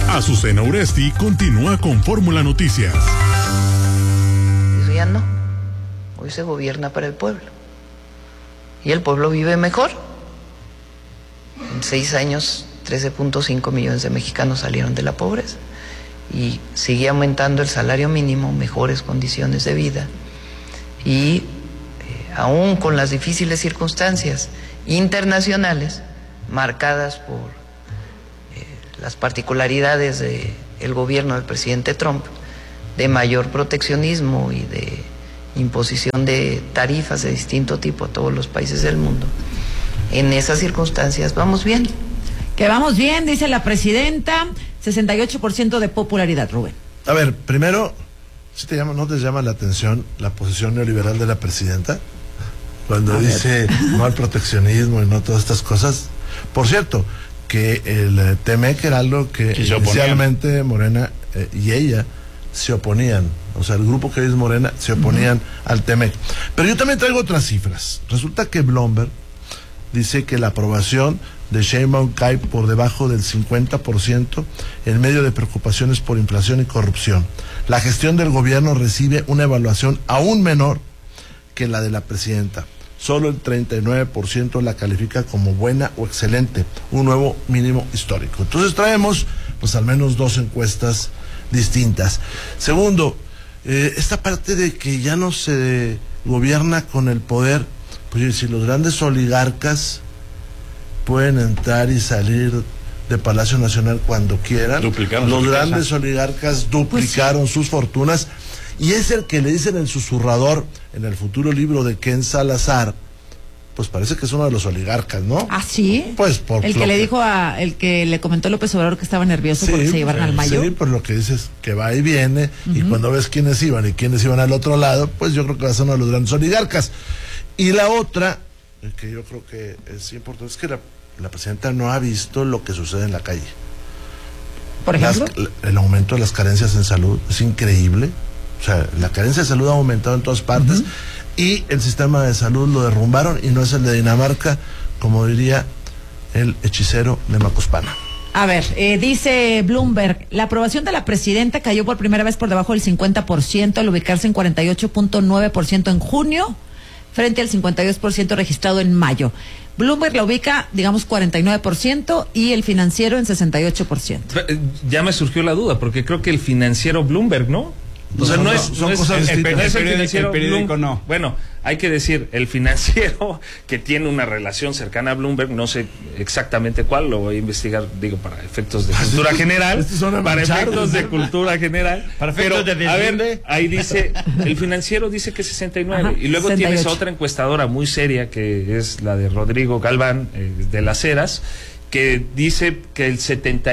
Azucena Uresti continúa con Fórmula Noticias. Eso ya no. Hoy se gobierna para el pueblo. Y el pueblo vive mejor. En 6 años, 13.5 millones de mexicanos salieron de la pobreza. Y sigue aumentando el salario mínimo, mejores condiciones de vida. Y aún con las difíciles circunstancias internacionales marcadas por las particularidades del gobierno del presidente Trump, de mayor proteccionismo y de imposición de tarifas de distinto tipo a todos los países del mundo, en esas circunstancias vamos bien. Que vamos bien, dice la presidenta, 68% de popularidad, Rubén. A ver, primero, ¿no te llama la atención la posición neoliberal de la presidenta? Cuando dice no al proteccionismo y no todas estas cosas. Por cierto, que el TEMEC era algo que inicialmente Morena y ella se oponían. O sea, el grupo que es Morena se oponían al TEMEC. Pero yo también traigo otras cifras. Resulta que Bloomberg dice que la aprobación de Sheinbaum cae por debajo del 50% en medio de preocupaciones por inflación y corrupción. La gestión del gobierno recibe una evaluación aún menor que la de la presidenta. Solo el 39% la califica como buena o excelente, un nuevo mínimo histórico. Entonces traemos pues al menos 2 encuestas distintas. Segundo, esta parte de que ya no se gobierna con el poder, pues si los grandes oligarcas pueden entrar y salir de Palacio Nacional cuando quieran, los grandes oligarcas duplicaron sus fortunas. Y es el que le dicen el susurrador en el futuro libro de Ken Salazar, pues parece que es uno de los oligarcas, ¿no? ¿Ah, sí? Pues por el que le dijo el que le comentó López Obrador que estaba nervioso porque se llevaron al Mayo. Sí, por lo que dices que va y viene, y cuando ves quiénes iban y quiénes iban al otro lado, pues yo creo que va a ser uno de los grandes oligarcas. Y la otra, que yo creo que es importante, es que la presidenta no ha visto lo que sucede en la calle. ¿Por ejemplo? El aumento de las carencias en salud es increíble. O sea, la carencia de salud ha aumentado en todas partes y el sistema de salud lo derrumbaron y no es el de Dinamarca, como diría el hechicero de Macuspana. A ver, dice Bloomberg, la aprobación de la presidenta cayó por primera vez por debajo del 50% al ubicarse en 48.9% en junio frente al 52% registrado en mayo. Bloomberg la ubica, digamos, 49% y el Financiero en 68%. Ya me surgió la duda, porque creo que el Financiero Bloomberg, ¿no? O sea, no es el Financiero periódico, no. Bueno, hay que decir, el Financiero, que tiene una relación cercana a Bloomberg, no sé exactamente cuál, lo voy a investigar, digo, para efectos de cultura general, para efectos de cultura general, pero, a ver, ahí dice, el Financiero dice que 69, y luego 68. Tienes otra encuestadora muy seria, que es la de Rodrigo Galván, de Las Heras, que dice que el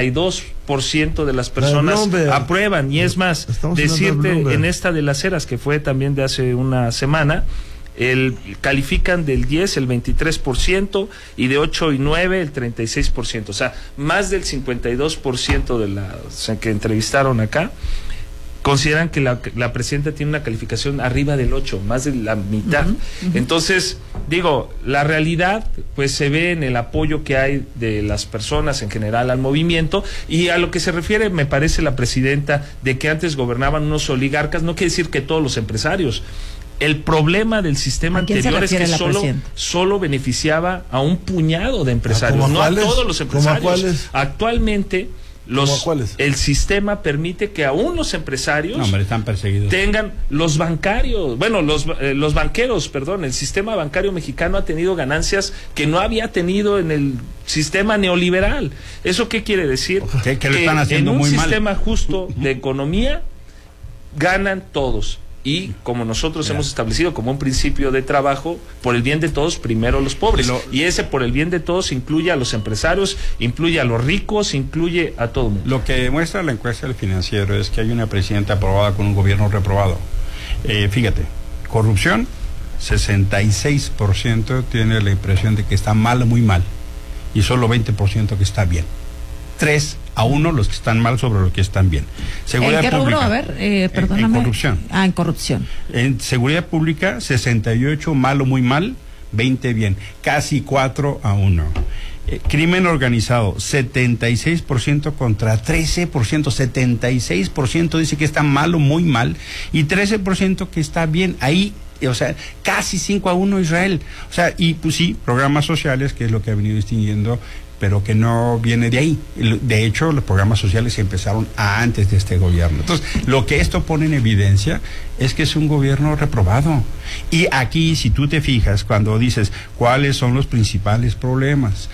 72% de las personas aprueban, y es más, decirte en esta de Las Heras, que fue también de hace una semana, califican del 10 el 23% y de 8 y 9 el 36%, o sea, más del 52% de las que entrevistaron acá consideran que la presidenta tiene una calificación arriba del 8, más de la mitad. Entonces, digo, la realidad pues se ve en el apoyo que hay de las personas en general al movimiento, y a lo que se refiere, me parece, la presidenta, de que antes gobernaban unos oligarcas, no quiere decir que todos los empresarios. El problema del sistema anterior es que solo beneficiaba a un puñado de empresarios, no a todos los empresarios. Actualmente el sistema permite que aún los empresarios están perseguidos. Tengan los bancarios, los banqueros, perdón, el sistema bancario mexicano ha tenido ganancias que no había tenido en el sistema neoliberal. ¿Eso qué quiere decir? Que lo están haciendo en un muy sistema justo de economía ganan todos. Y como nosotros hemos establecido como un principio de trabajo, por el bien de todos, primero los pobres. Y ese por el bien de todos incluye a los empresarios, incluye a los ricos, incluye a todo el mundo. Lo que demuestra la encuesta del Financiero es que hay una presidenta aprobada con un gobierno reprobado. Fíjate, corrupción, 66% tiene la impresión de que está mal o muy mal, y solo 20% que está bien. 3-1 los que están mal sobre los que están bien. Seguridad ¿En qué pública, rubro? A ver, perdóname. En corrupción. En corrupción. En seguridad pública, 68 mal o muy mal, 20 bien. Casi 4-1. Crimen organizado, 76% contra 13%, 76% dice que está mal o muy mal, y 13% que está bien. Ahí, o sea, casi 5-1 Israel. O sea, y pues sí, programas sociales, que es lo que ha venido distinguiendo, pero que no viene de ahí. De hecho, los programas sociales empezaron antes de este gobierno. Entonces, lo que esto pone en evidencia es que es un gobierno reprobado. Y aquí, si tú te fijas, cuando dices cuáles son los principales problemas,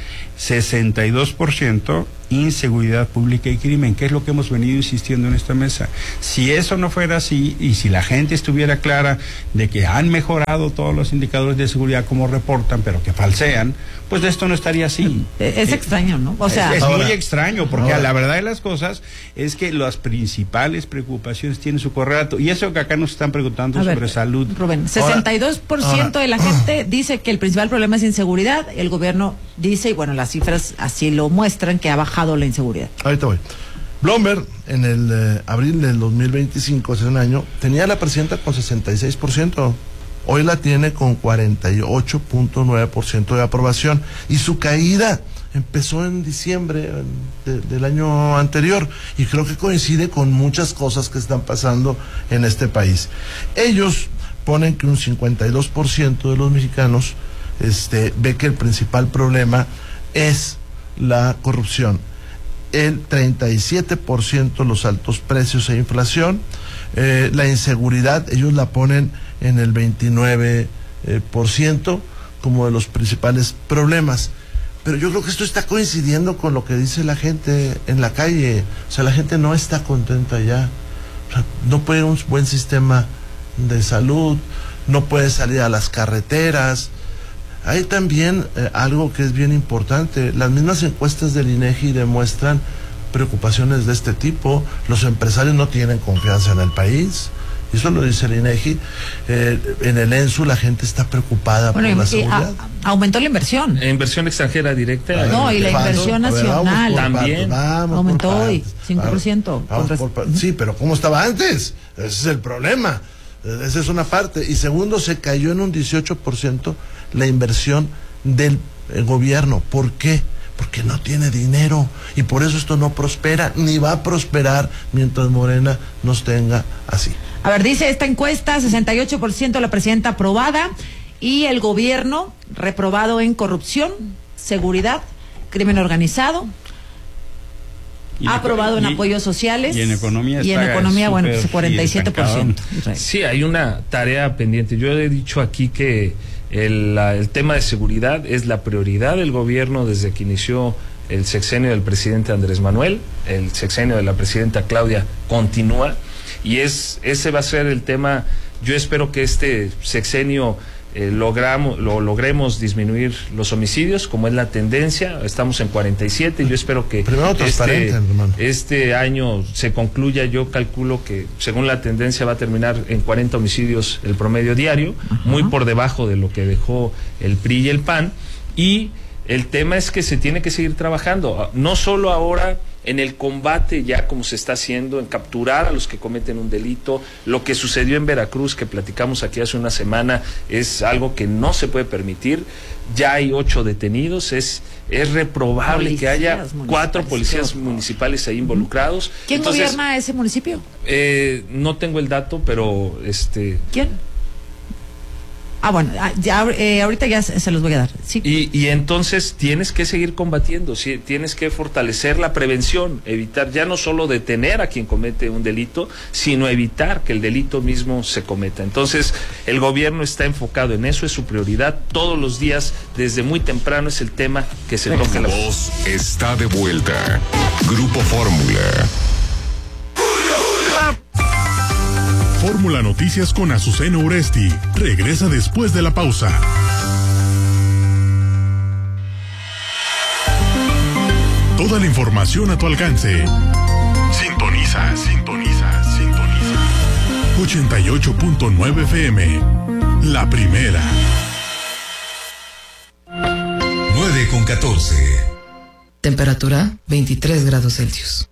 62% inseguridad pública y crimen, que es lo que hemos venido insistiendo en esta mesa. Si eso no fuera así, y si la gente estuviera clara de que han mejorado todos los indicadores de seguridad como reportan, pero que falsean, pues esto no estaría así. Es extraño, ¿no? O sea, es muy extraño, porque la verdad de las cosas es que las principales preocupaciones tienen su correlato, y eso que acá nos están preguntando sobre salud. Rubén, 62% de la gente dice que el principal problema es inseguridad. El gobierno dice, y bueno, las cifras así lo muestran, que ha bajado la inseguridad. Ahorita voy. Bloomberg, en el abril del 2025, hace un año, tenía a la presidenta con 66%. Hoy la tiene con 48.9% de aprobación. Y su caída empezó en diciembre del año anterior. Y creo que coincide con muchas cosas que están pasando en este país. Ellos ponen que un 52% de los mexicanos ve que el principal problema es la corrupción. El 37% los altos precios e inflación. La inseguridad, ellos la ponen en el 29% como de los principales problemas. Pero yo creo que esto está coincidiendo con lo que dice la gente en la calle. O sea, la gente no está contenta ya. O sea, no puede un buen sistema de salud, no puede salir a las carreteras. Hay también algo que es bien importante. Las mismas encuestas del INEGI demuestran preocupaciones de este tipo. Los empresarios no tienen confianza en el país. Eso lo dice el INEGI. En el ENSU la gente está preocupada por la seguridad. Aumentó la inversión. Inversión extranjera directa. No, y la inversión nacional también aumentó hoy 5%. Sí, pero ¿cómo estaba antes? Ese es el problema. Esa es una parte. Y segundo, se cayó en un 18% la inversión del gobierno. ¿Por qué? Porque no tiene dinero, y por eso esto no prospera, ni va a prosperar mientras Morena nos tenga así. A ver, dice esta encuesta, 68% la presidenta aprobada, y el gobierno reprobado en corrupción, seguridad, crimen organizado, aprobado en apoyos sociales. Y en economía, bueno, pues 47%. Sí, hay una tarea pendiente. Yo he dicho aquí que el tema de seguridad es la prioridad del gobierno desde que inició el sexenio del presidente Andrés Manuel. El sexenio de la presidenta Claudia continúa, y ese va a ser el tema. Yo espero que este sexenio logremos disminuir los homicidios, como es la tendencia. Estamos en 47, yo espero que este año se concluya. Yo calculo que según la tendencia va a terminar en 40 homicidios el promedio diario, muy por debajo de lo que dejó el PRI y el PAN, y el tema es que se tiene que seguir trabajando, no solo ahora en el combate ya como se está haciendo, en capturar a los que cometen un delito. Lo que sucedió en Veracruz, que platicamos aquí hace una semana, es algo que no se puede permitir. Ya hay 8 detenidos, es reprobable que haya 4 policías municipales ahí involucrados. ¿Quién gobierna ese municipio? No tengo el dato, pero ¿quién? Bueno, ahorita ya se los voy a dar. Sí. Y entonces tienes que seguir combatiendo, ¿sí? Tienes que fortalecer la prevención, evitar ya no solo detener a quien comete un delito, sino evitar que el delito mismo se cometa. Entonces el gobierno está enfocado en eso, es su prioridad. Todos los días, desde muy temprano, es el tema que se toca. La voz está de vuelta. Grupo Fórmula. Fórmula Noticias con Azucena Uresti regresa después de la pausa. Toda la información a tu alcance. Sintoniza 88.9 FM, la primera. 9:14. Temperatura 23 grados Celsius.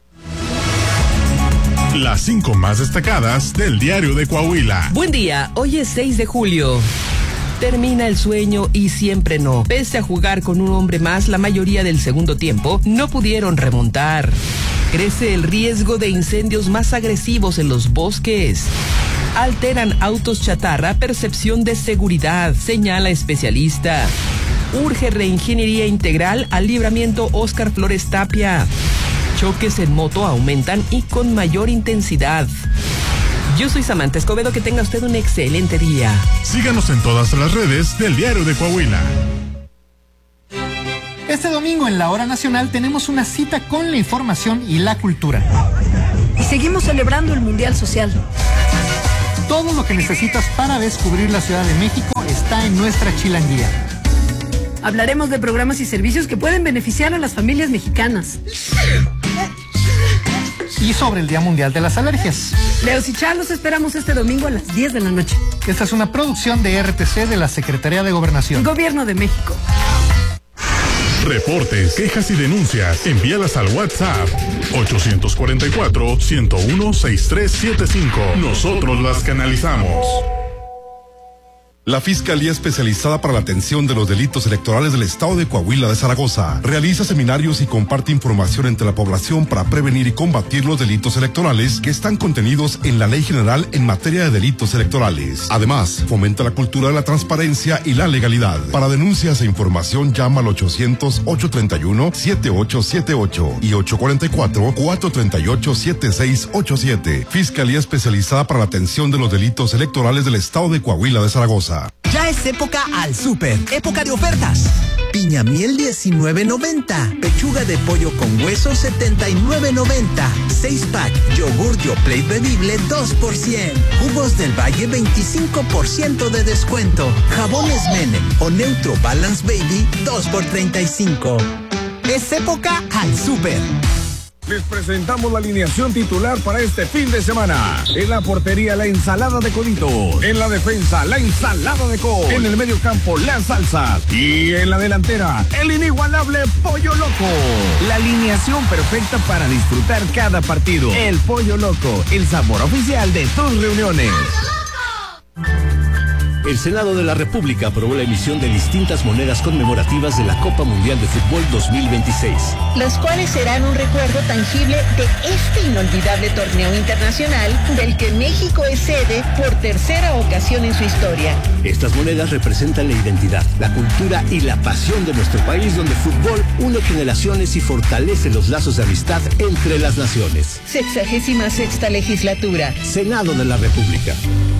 Las 5 más destacadas del diario de Coahuila. Buen día, hoy es 6 de julio. Termina el sueño y siempre no. Pese a jugar con un hombre más la mayoría del segundo tiempo, no pudieron remontar. Crece el riesgo de incendios más agresivos en los bosques. Alteran autos chatarra percepción de seguridad, señala especialista. Urge reingeniería integral al libramiento Óscar Flores Tapia. Choques en moto aumentan y con mayor intensidad. Yo soy Samantha Escobedo, que tenga usted un excelente día. Síganos en todas las redes del Diario de Coahuila. Este domingo en la Hora Nacional tenemos una cita con la información y la cultura. Y seguimos celebrando el Mundial Social. Todo lo que necesitas para descubrir la Ciudad de México está en nuestra chilanguía. Hablaremos de programas y servicios que pueden beneficiar a las familias mexicanas. Y sobre el Día Mundial de las Alergias. Leos y Char, los esperamos este domingo a las 10 de la noche. Esta es una producción de RTC de la Secretaría de Gobernación. Gobierno de México. Reportes, quejas y denuncias, envíalas al WhatsApp 844-101-6375. Nosotros las canalizamos. La Fiscalía Especializada para la Atención de los Delitos Electorales del Estado de Coahuila de Zaragoza realiza seminarios y comparte información entre la población para prevenir y combatir los delitos electorales que están contenidos en la Ley General en materia de delitos electorales. Además, fomenta la cultura de la transparencia y la legalidad. Para denuncias e información llama al 800-831-7878 y 844-438-7687. Fiscalía Especializada para la Atención de los Delitos Electorales del Estado de Coahuila de Zaragoza. Ya es época al súper, época de ofertas. Piña miel $19.90, pechuga de pollo con hueso $79.90, 6-pack, yogur Yoplait bebible 2%, jugos del Valle 25% de descuento, jabones Menem o Neutro Balance Baby 2x35. Es época al súper. Les presentamos la alineación titular para este fin de semana. En la portería, la ensalada de Codito. En la defensa, la ensalada de Col. En el medio campo, las salsas. Y en la delantera, el inigualable Pollo Loco. La alineación perfecta para disfrutar cada partido. El Pollo Loco, el sabor oficial de tus reuniones. El Senado de la República aprobó la emisión de distintas monedas conmemorativas de la Copa Mundial de Fútbol 2026. Las cuales serán un recuerdo tangible de este inolvidable torneo internacional del que México es sede por tercera ocasión en su historia. Estas monedas representan la identidad, la cultura y la pasión de nuestro país, donde el fútbol une generaciones y fortalece los lazos de amistad entre las naciones. 66ª legislatura. Senado de la República.